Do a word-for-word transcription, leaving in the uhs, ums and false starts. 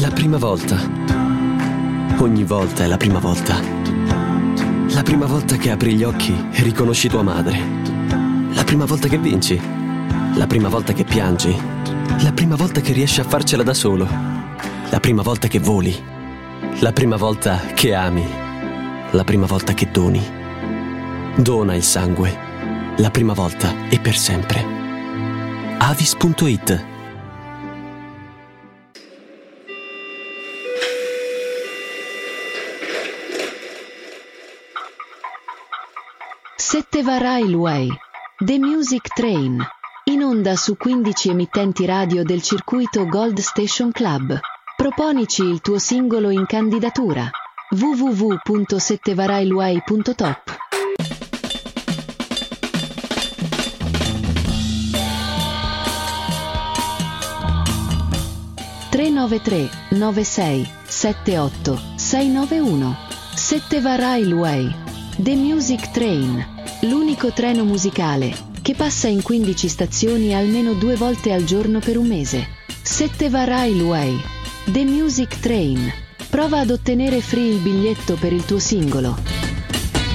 La prima volta. Ogni volta è la prima volta. La prima volta che apri gli occhi e riconosci tua madre. La prima volta che vinci. La prima volta che piangi. La prima volta che riesci a farcela da solo. La prima volta che voli. La prima volta che ami. La prima volta che doni. Dona il sangue. La prima volta e per sempre. Avis punto it. Setteva Railway, The Music Train, in onda su quindici emittenti radio del circuito Gold Station Club. Proponici il tuo singolo in candidatura. w w w punto settevarailway punto top. tre nove tre nove sei sette otto sei nove uno. Setteva Railway, The Music Train, l'unico treno musicale che passa in quindici stazioni almeno due volte al giorno per un mese. Setteva Railway, The Music Train. Prova ad ottenere free il biglietto per il tuo singolo.